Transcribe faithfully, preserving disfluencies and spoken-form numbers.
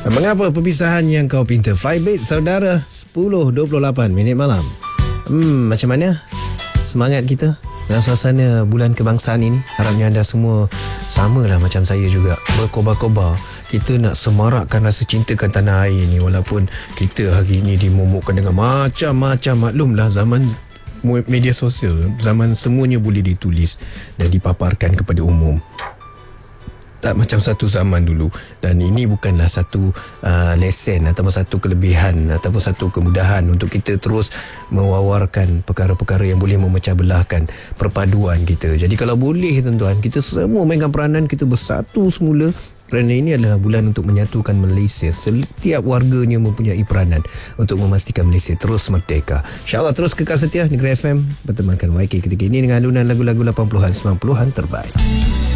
Mengapa perpisahan yang kau pinta? Flybait saudara, sepuluh dua puluh lapan minit malam. Hmm, macam mana semangat kita dalam suasana bulan kebangsaan ini? Harapnya anda semua samalah macam saya juga, berkobar-kobar. Kita nak semarakkan rasa cintakan tanah air ni, walaupun kita hari ini dimomokkan dengan macam-macam. Maklumlah, zaman media sosial, zaman semuanya boleh ditulis dan dipaparkan kepada umum, tak macam satu zaman dulu. Dan ini bukanlah satu uh, lesen ataupun satu kelebihan ataupun satu kemudahan untuk kita terus mewawarkan perkara-perkara yang boleh memecah belahkan perpaduan kita. Jadi kalau boleh tuan-tuan, kita semua mainkan peranan, kita bersatu semula, kerana ini adalah bulan untuk menyatukan Malaysia. Setiap warganya mempunyai peranan untuk memastikan Malaysia terus merdeka. InsyaAllah terus kekal setia Negeri F M bertemankan Y K ketika ini dengan alunan lagu-lagu lapan puluhan sembilan puluhan terbaik.